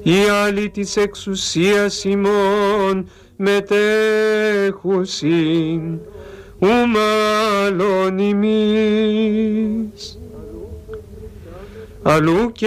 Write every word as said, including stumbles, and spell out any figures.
οι άλλοι της εξουσίας ημών μετέχουσιν, ου μάλλον ημείς. Αλλού και